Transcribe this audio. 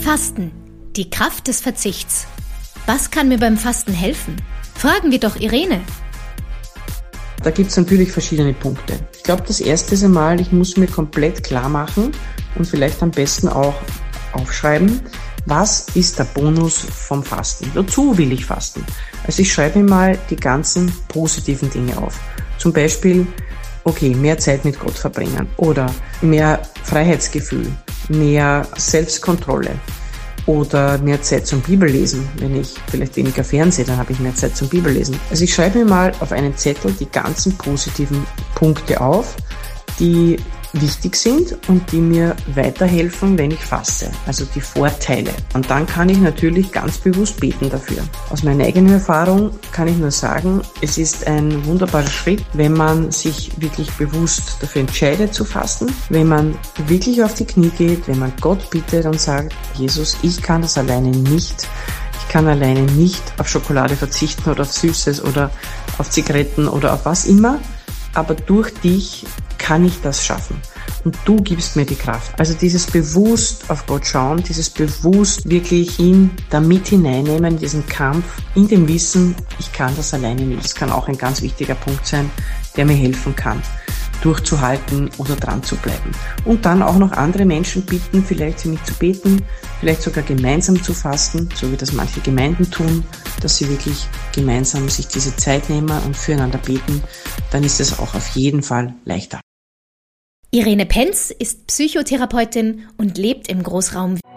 Fasten, die Kraft des Verzichts. Was kann mir beim Fasten helfen? Fragen wir doch Irene. Da gibt es natürlich verschiedene Punkte. Ich glaube, das erste ist einmal, ich muss mir komplett klar machen und vielleicht am besten auch aufschreiben, was ist der Bonus vom Fasten? Wozu will ich fasten? Also ich schreibe mir mal die ganzen positiven Dinge auf. Zum Beispiel, okay, mehr Zeit mit Gott verbringen oder mehr Freiheitsgefühl, mehr Selbstkontrolle oder mehr Zeit zum Bibellesen. Wenn ich vielleicht weniger fernsehe, dann habe ich mehr Zeit zum Bibellesen. Also ich schreibe mir mal auf einen Zettel die ganzen positiven Punkte auf, die wichtig sind und die mir weiterhelfen, wenn ich faste, also die Vorteile. Und dann kann ich natürlich ganz bewusst beten dafür. Aus meiner eigenen Erfahrung kann ich nur sagen, es ist ein wunderbarer Schritt, wenn man sich wirklich bewusst dafür entscheidet zu fasten, wenn man wirklich auf die Knie geht, wenn man Gott bittet und sagt, Jesus, ich kann das alleine nicht. Ich kann alleine nicht auf Schokolade verzichten oder auf Süßes oder auf Zigaretten oder auf was immer, aber durch dich kann ich das schaffen. Und du gibst mir die Kraft. Also dieses bewusst auf Gott schauen, dieses bewusst wirklich ihn da mit hineinnehmen, in diesen Kampf, in dem Wissen, ich kann das alleine nicht. Das kann auch ein ganz wichtiger Punkt sein, der mir helfen kann, durchzuhalten oder dran zu bleiben. Und dann auch noch andere Menschen bitten, vielleicht für mich zu beten, vielleicht sogar gemeinsam zu fasten, so wie das manche Gemeinden tun, dass sie wirklich gemeinsam sich diese Zeit nehmen und füreinander beten, dann ist es auch auf jeden Fall leichter. Irene Penz ist Psychotherapeutin und lebt im Großraum